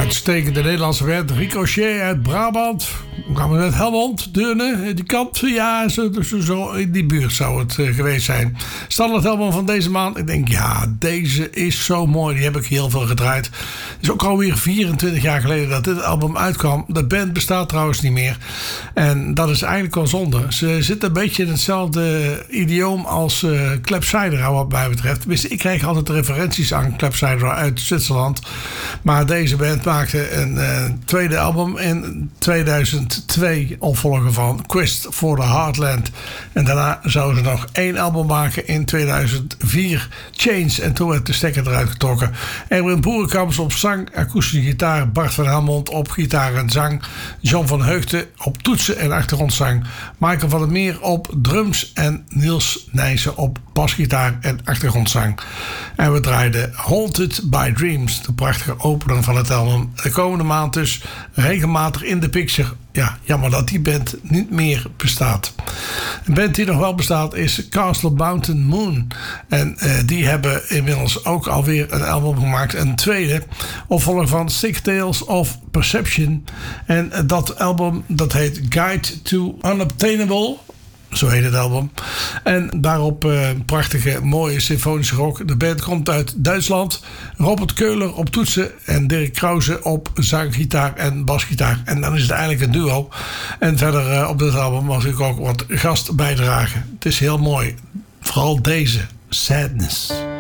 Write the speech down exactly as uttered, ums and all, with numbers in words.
Uitstekende Nederlandse band. Ricochet uit Brabant. Gaan we met Helmond, Deurne, die kant. Ja, zo, zo, zo in die buurt zou het uh, geweest zijn. Standaardalbum van deze maand. Ik denk, ja, deze is zo mooi. Die heb ik heel veel gedraaid. Het is ook alweer vierentwintig jaar geleden dat dit album uitkwam. De band bestaat trouwens niet meer. En dat is eigenlijk wel zonde. Ze zitten een beetje in hetzelfde idioom als uh, Clapsidera wat mij betreft. Tenminste, ik kreeg altijd referenties aan Clapsidera uit Zwitserland. Maar deze band maakte een uh, tweede album in tweeduizend twee, opvolger van Quest for the Heartland. En daarna zouden ze nog één album maken in tweeduizend vier, Chains. En toen werd de stekker eruit getrokken. Erwin Boerenkamps op zang, akoestische gitaar, Bart van Helmond op gitaar en zang, John van Heugden op toetsen en achtergrondzang, Michael van der Meer op drums en Niels Nijssen op basgitaar en achtergrondzang. En we draaiden Haunted by Dreams, de prachtige opener van het album. De komende maand dus regelmatig in de picture. Ja, jammer dat die band niet meer bestaat. Een band die nog wel bestaat is Castle Mountain Moon. En uh, die hebben inmiddels ook alweer een album gemaakt. Een tweede, opvolger van Sick Tales of Perception. En uh, dat album, dat heet Guide to Unobtainable. Zo heet het album. En daarop uh, prachtige, mooie symfonische rock. De band komt uit Duitsland. Robert Keuler op toetsen en Dirk Krause op zang, gitaar en basgitaar. En dan is het eigenlijk een duo. En verder uh, op dit album mag ik ook wat gast bijdragen. Het is heel mooi. Vooral deze, Sadness.